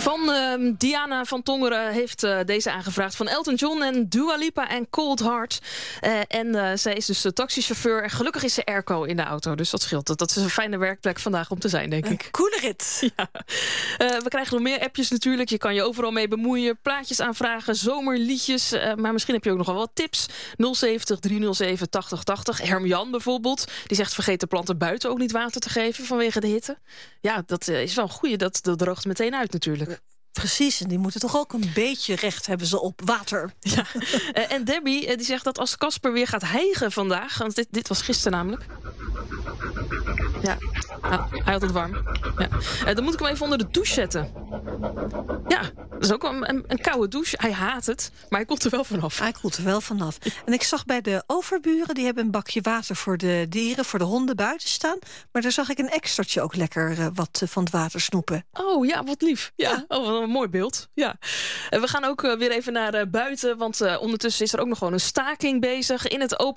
Van Diana van Tongeren heeft deze aangevraagd. Van Elton John en Dua Lipa en Cold Heart. Zij is dus taxichauffeur. En gelukkig is ze airco in de auto. Dus dat scheelt. Dat is een fijne werkplek vandaag om te zijn, denk ik. Coole rit. Ja. We krijgen nog meer appjes natuurlijk. Je kan je overal mee bemoeien. Plaatjes aanvragen, zomerliedjes. Maar misschien heb je ook nog wel wat tips. 070 307 8080. Herm-Jan bijvoorbeeld. Die zegt vergeet de planten buiten ook niet water te geven vanwege de hitte. Ja, dat is wel een goeie. Dat droogt meteen uit natuurlijk. Precies, en die moeten toch ook een beetje recht hebben ze op water. Ja. En Debbie die zegt dat als Casper weer gaat hijgen vandaag... want dit was gisteren namelijk... Ja, hij had het warm. Ja. Dan moet ik hem even onder de douche zetten. Ja, dat is ook een koude douche. Hij haat het, maar hij komt er wel vanaf. Hij komt er wel vanaf. En ik zag bij de overburen, die hebben een bakje water voor de dieren, voor de honden buiten staan. Maar daar zag ik een extraatje ook lekker wat van het water snoepen. Oh ja, wat lief. Ja. Oh, wat een mooi beeld. Ja. We gaan ook weer even naar buiten, want ondertussen is er ook nog gewoon een staking bezig in het